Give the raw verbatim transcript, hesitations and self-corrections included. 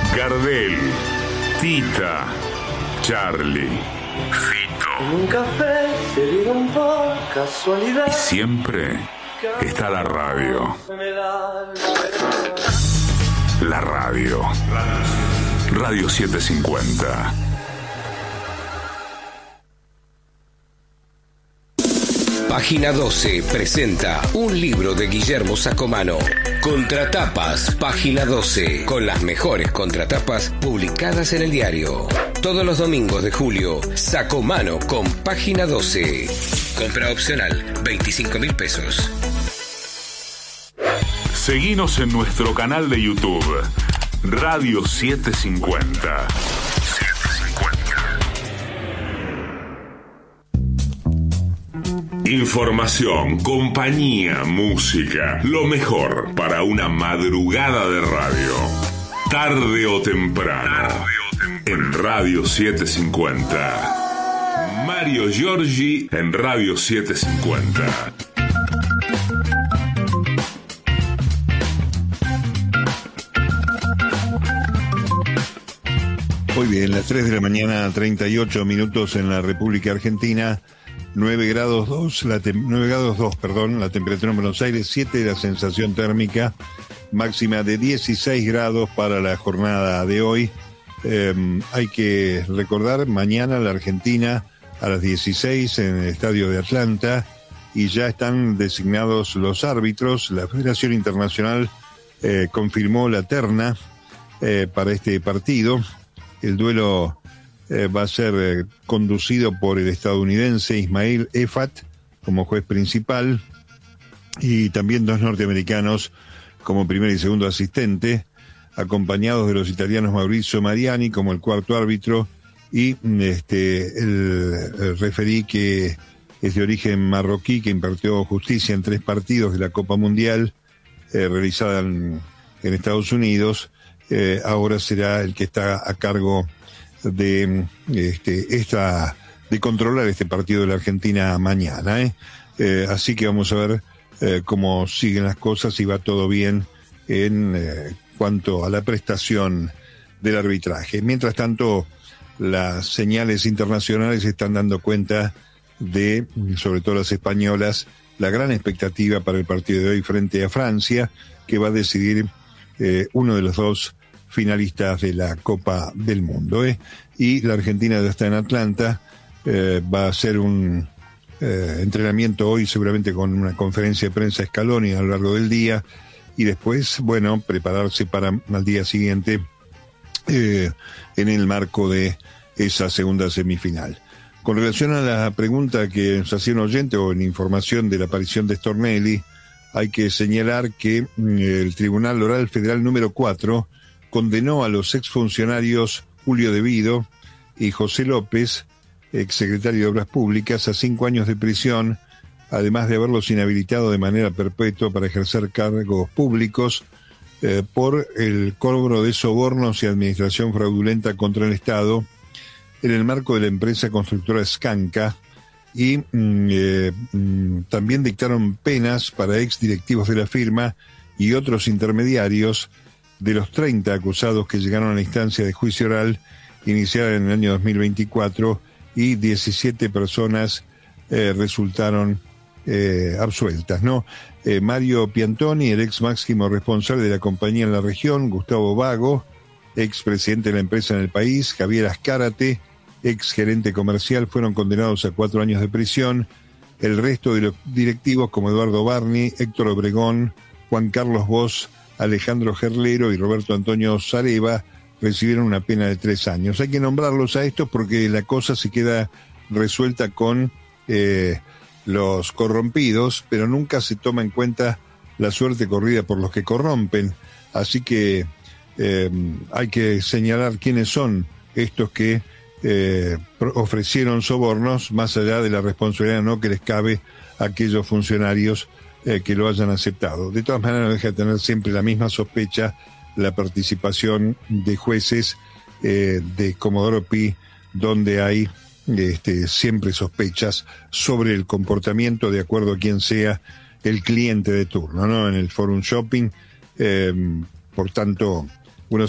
Gardel, Tita, Charlie, Fito. En un café se vieron por casualidad. Y siempre está la radio. La radio. Radio setecientos cincuenta. Página doce presenta un libro de Guillermo Sacomano. Contratapas, Página doce, con las mejores contratapas publicadas en el diario. Todos los domingos de julio, Sacomano con Página doce. Compra opcional, veinticinco mil pesos. Seguinos en nuestro canal de YouTube, Radio setecientos cincuenta. Información, compañía, música, lo mejor para una madrugada de radio. Tarde o temprano, Tarde o temprano. En Radio setecientos cincuenta. Mario Giorgi en Radio setecientos cincuenta. Muy bien, las tres de la mañana, treinta y ocho minutos en la República Argentina. nueve grados dos, la tem- nueve grados dos, perdón, la temperatura en Buenos Aires, siete la sensación térmica, máxima de dieciséis grados para la jornada de hoy. Eh, hay que recordar, mañana la Argentina a las dieciséis en el estadio de Atlanta, y ya están designados los árbitros. La Federación Internacional eh, confirmó la terna eh, para este partido. El duelo Eh, va a ser eh, conducido por el estadounidense Ismail Efat como juez principal, y también dos norteamericanos como primer y segundo asistente, acompañados de los italianos Maurizio Mariani como el cuarto árbitro y este el, el referí, que es de origen marroquí, que impartió justicia en tres partidos de la Copa Mundial eh, realizada en, en Estados Unidos. Eh, ahora será el que está a cargo de este esta de controlar este partido de la Argentina mañana, ¿eh? Eh, así que vamos a ver eh, cómo siguen las cosas, si va todo bien en eh, cuanto a la prestación del arbitraje. Mientras tanto, las señales internacionales están dando cuenta de, sobre todo las españolas, la gran expectativa para el partido de hoy frente a Francia, que va a decidir eh, uno de los dos finalistas de la Copa del Mundo, ¿eh? Y la Argentina ya está en Atlanta, eh, va a hacer un eh, entrenamiento hoy, seguramente con una conferencia de prensa Scaloni a lo largo del día, y después, bueno, prepararse para al día siguiente eh, en el marco de esa segunda semifinal. Con relación a la pregunta que nos hacía un oyente, o en información de la aparición de Stornelli, hay que señalar que mm, el Tribunal Oral Federal número cuatro condenó a los exfuncionarios Julio De Vido y José López, exsecretario de Obras Públicas, a cinco años de prisión, además de haberlos inhabilitado de manera perpetua para ejercer cargos públicos eh, por el cobro de sobornos y administración fraudulenta contra el Estado en el marco de la empresa constructora Skanka, y mm, eh, mm, también dictaron penas para exdirectivos de la firma y otros intermediarios. De los treinta acusados que llegaron a la instancia de juicio oral iniciada en el año dos mil veinticuatro, y diecisiete personas eh, resultaron eh, absueltas, ¿no? Eh, Mario Piantoni, el ex máximo responsable de la compañía en la región, Gustavo Vago, ex presidente de la empresa en el país, Javier Azcárate, ex gerente comercial, fueron condenados a cuatro años de prisión. El resto de los directivos, como Eduardo Barni, Héctor Obregón, Juan Carlos Bosch, Alejandro Gerlero y Roberto Antonio Sareva, recibieron una pena de tres años. Hay que nombrarlos a estos porque la cosa se queda resuelta con eh, los corrompidos, pero nunca se toma en cuenta la suerte corrida por los que corrompen. Así que eh, hay que señalar quiénes son estos que eh, ofrecieron sobornos, más allá de la responsabilidad no que les cabe a aquellos funcionarios Eh, que lo hayan aceptado. De todas maneras, no deja de tener siempre la misma sospecha la participación de jueces eh, de Comodoro Pi, donde hay este, siempre sospechas sobre el comportamiento de acuerdo a quien sea el cliente de turno, ¿no? En el Forum Shopping, eh, por tanto,